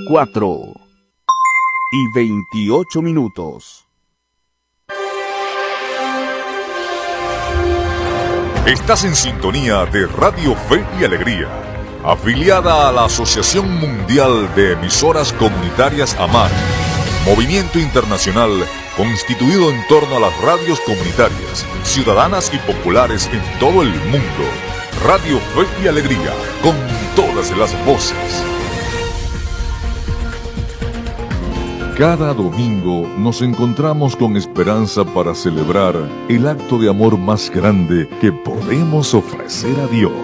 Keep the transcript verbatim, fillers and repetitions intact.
cuatro y veintiocho minutos. Estás en sintonía de Radio Fe y Alegría, afiliada a la Asociación Mundial de Emisoras Comunitarias AMAR, movimiento internacional constituido en torno a las radios comunitarias, ciudadanas y populares en todo el mundo. Radio Fe y Alegría, con todas las voces. Cada domingo nos encontramos con esperanza para celebrar el acto de amor más grande que podemos ofrecer a Dios.